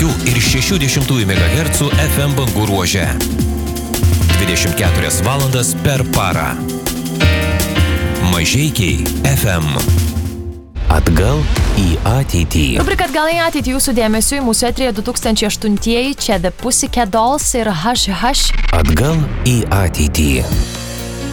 5,6 MHz FM bangų ruože. 24 valandas per parą. Mažeikiai FM. Atgal į ateitį. Rubrika Atgal į ateitį jūsų dėmesiui. Mūsų eteryje 2008-ieji, čia The Pussycat Dolls ir Hush Hush. Atgal į ateitį.